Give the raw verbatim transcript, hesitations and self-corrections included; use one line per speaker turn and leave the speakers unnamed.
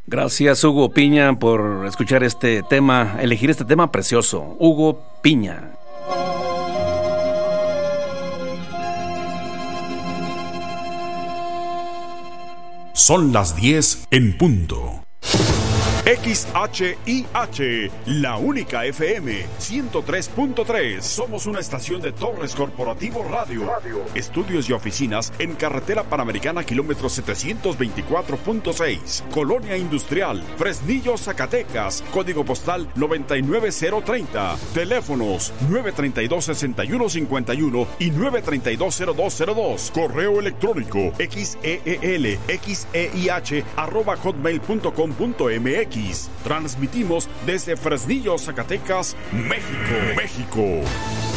Gracias, Hugo Piña, por escuchar este tema, elegir este tema precioso. Hugo Piña.
Son las diez en punto. X H I H, la única F M ciento tres punto tres. Somos una estación de Torres Corporativo Radio. Radio. Estudios y oficinas en Carretera Panamericana, kilómetro setecientos veinticuatro punto seis. Colonia Industrial, Fresnillo, Zacatecas. Código postal noventa y nueve cero treinta. Teléfonos nueve treinta y dos, sesenta y uno cincuenta y uno y nueve treinta y dos, cero dos cero dos. Correo electrónico xeel xeih arroba hotmail punto com punto mx. Transmitimos desde Fresnillo, Zacatecas, México, México.